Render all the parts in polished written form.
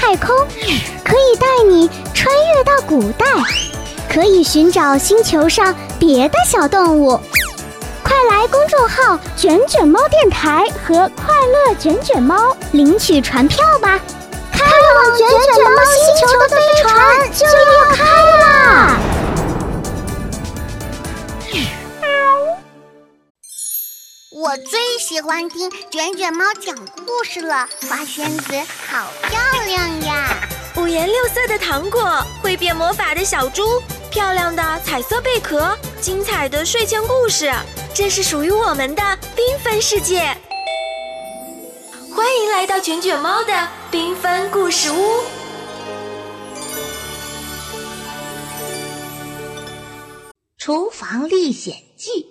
太空，可以带你穿越到古代，可以寻找星球上别的小动物。快来公众号卷卷猫电台和快乐卷卷猫领取船票吧！开往卷卷猫星球的飞船就要开啦！ 我最喜欢听卷卷猫讲故事了，花仙子好漂亮呀！ 五颜六色的糖果，会变魔法的小猪，漂亮的彩色贝壳，精彩的睡前故事，这是属于我们的缤纷世界。欢迎来到卷卷猫的缤纷故事屋。 厨房历险记。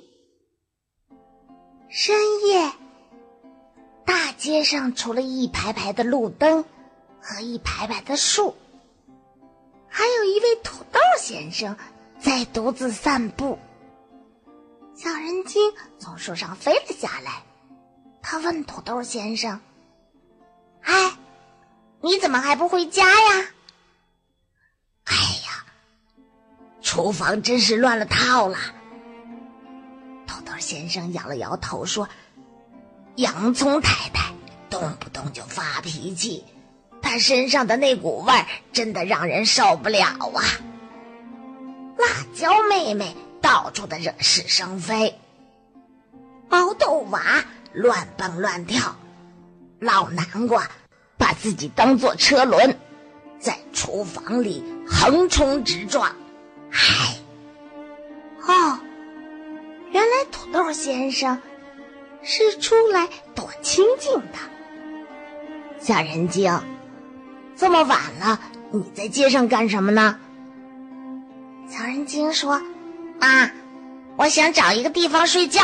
深夜，大街上除了一排排的路灯和一排排的树，还有一位土豆先生在独自散步。小人精从树上飞了下来，他问土豆先生：“哎，你怎么还不回家呀？”“哎呀，厨房真是乱了套了。”土豆先生摇了摇头说：“洋葱太太动不动就发脾气，她身上的那股味儿真的让人受不了啊。辣椒妹妹到处的惹是生非，毛豆娃乱蹦乱跳，老南瓜把自己当作车轮，在厨房里横冲直撞。唉，哦，原来土豆先生是出来躲清静的。小人精，这么晚了，你在街上干什么呢？”小人精说：“啊，我想找一个地方睡觉。”“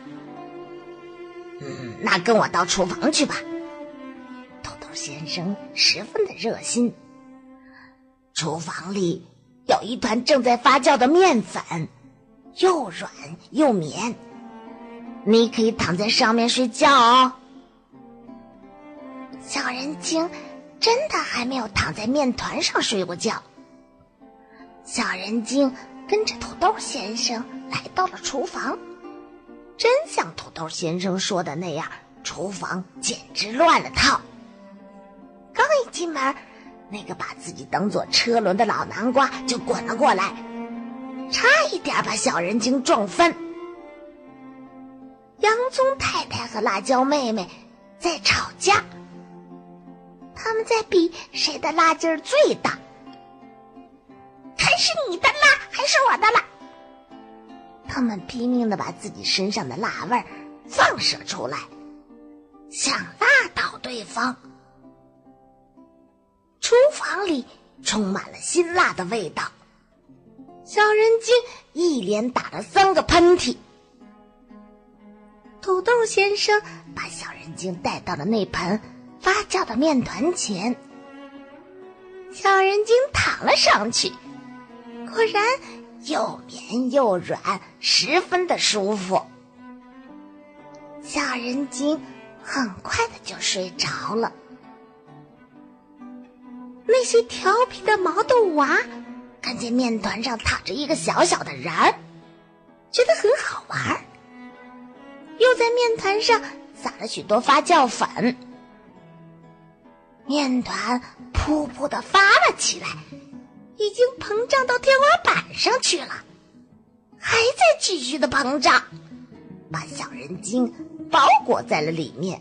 那跟我到厨房去吧。”土豆先生十分的热心。厨房里有一团正在发酵的面粉，又软又绵，你可以躺在上面睡觉哦。小人精真的还没有躺在面团上睡过觉。小人精跟着土豆先生来到了厨房，真像土豆先生说的那样，厨房简直乱了套。刚一进门，那个把自己当作车轮的老南瓜就滚了过来，差一点把小人精撞翻。洋葱太太和辣椒妹妹在吵架，他们在比谁的辣劲儿最大。还是你的辣，还是我的辣？他们拼命地把自己身上的辣味放射出来，想辣倒对方。厨房里充满了辛辣的味道，小人精一连打了3个喷嚏。土豆先生把小人精带到了那盆发酵的面团前，小人精躺了上去，果然又绵又软，十分的舒服。小人精很快的就睡着了。那些调皮的毛豆娃看见面团上躺着一个小小的人儿，觉得很好玩，又在面团上撒了许多发酵粉，面团噗噗地发了起来，已经膨胀到天花板上去了，还在继续的膨胀，把小人精包裹在了里面。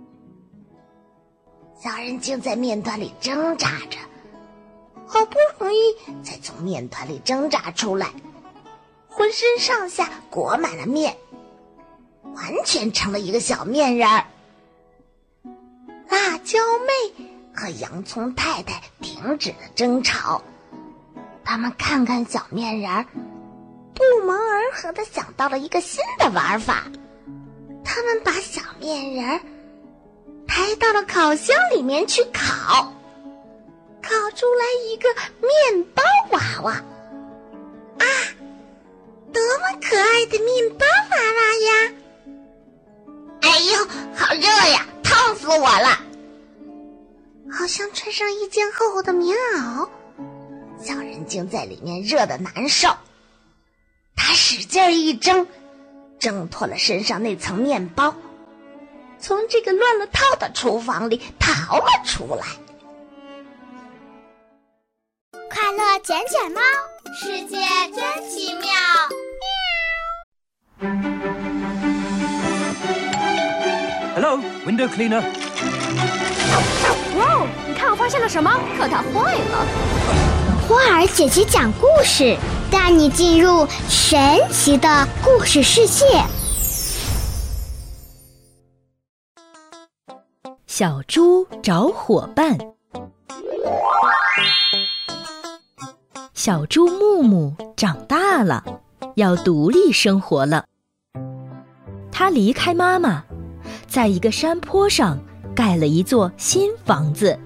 小人精在面团里挣扎着，好不容易才从面团里挣扎出来，浑身上下裹满了面，完全成了一个小面人儿。辣椒妹和洋葱太太停止了争吵，他们看看小面人儿，不谋而合地想到了一个新的玩法。他们把小面人儿抬到了烤箱里面去烤，烤出来一个面包娃娃。啊，多么可爱的面包娃娃呀！哎呦，好热呀，烫死我了！ 好像穿上一件厚厚的棉袄。小人精在里面热得难受，他使劲一挣，挣脱了身上那层面包，从这个乱了套的厨房里逃了出来。 快乐卷卷猫，世界真奇妙。 Hello, window cleaner. 哇哦，你看我发现了什么？可它坏了。 花儿姐姐讲故事，带你进入神奇的故事世界。 小猪找伙伴。小猪木木长大了，要独立生活了。他离开妈妈，在一个山坡上盖了一座新房子。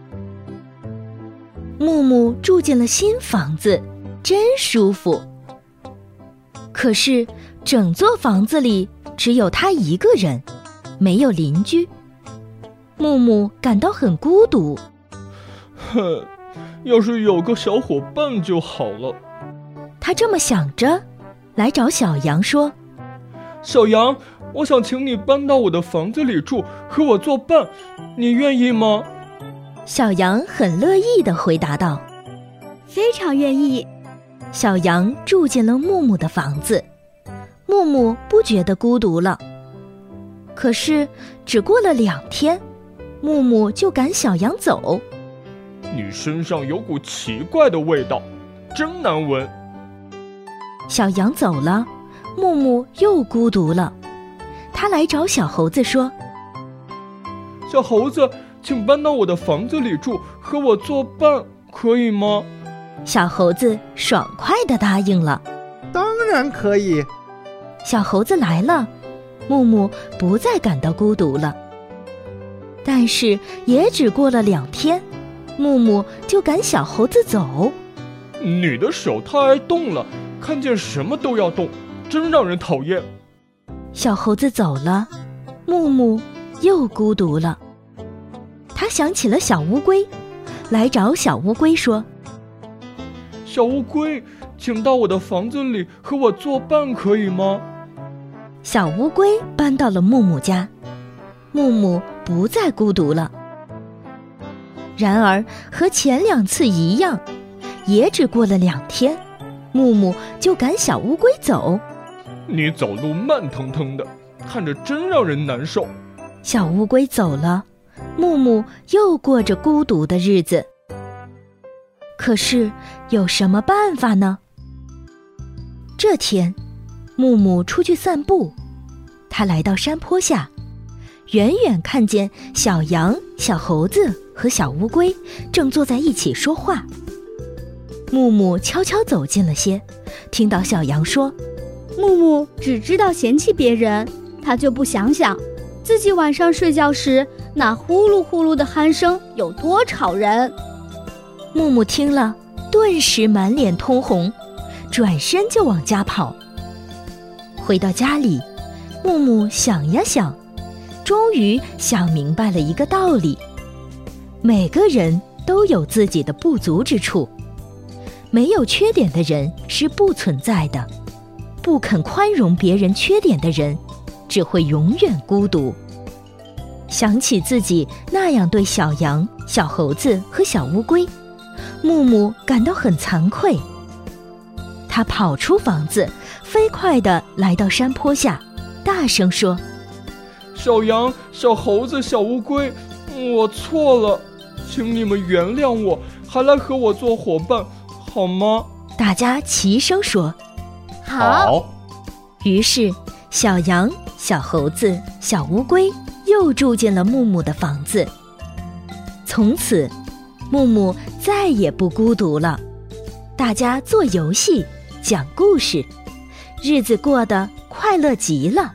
木木住进了新房子，真舒服。可是整座房子里只有他一个人，没有邻居。木木感到很孤独。 哼，要是有个小伙伴就好了。 他这么想着，来找小羊说： 小羊，我想请你搬到我的房子里住，和我作伴，你愿意吗？ 小羊很乐意地回答道： 非常愿意。 小羊住进了木木的房子，木木不觉得孤独了。可是只过了2天，木木就赶小羊走。 你身上有股奇怪的味道，真难闻。 小羊走了，木木又孤独了。他来找小猴子说： 小猴子，请搬到我的房子里住，和我作伴，可以吗？ 小猴子爽快地答应了。 当然可以。 小猴子来了，木木不再感到孤独了。但是也只过了2天，木木就赶小猴子走。 你的手太爱动了，看见什么都要动，真让人讨厌。 小猴子走了，木木又孤独了。他想起了小乌龟，来找小乌龟说： 小乌龟，请到我的房子里和我作伴，可以吗？ 小乌龟搬到了木木家，木木不再孤独了。然而和前2次一样，也只过了2天，木木就赶小乌龟走。 你走路慢腾腾的，看着真让人难受。 小乌龟走了，木木又过着孤独的日子。可是有什么办法呢？这天，木木出去散步，他来到山坡下，远远看见小羊、小猴子和小乌龟正坐在一起说话。木木悄悄走近了些，听到小羊说： 木木只知道嫌弃别人，他就不想想自己晚上睡觉时那呼噜呼噜的鼾声有多吵人。 木木听了，顿时满脸通红，转身就往家跑。回到家里，木木想呀想，终于想明白了一个道理：每个人都有自己的不足之处，没有缺点的人是不存在的。不肯宽容别人缺点的人，只会永远孤独。想起自己那样对小羊、小猴子和小乌龟，木木感到很惭愧。他跑出房子，飞快地来到山坡下，大声说： 小羊、小猴子、小乌龟，我错了，请你们原谅我，还来和我做伙伴，好吗？ 大家齐声说： 好。 于是小羊、小猴子、小乌龟又住进了木木的房子。从此木木再也不孤独了，大家做游戏、讲故事，日子过得快乐极了。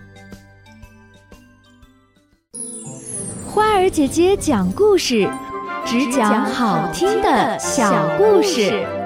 花儿姐姐讲故事，只讲好听的小故事。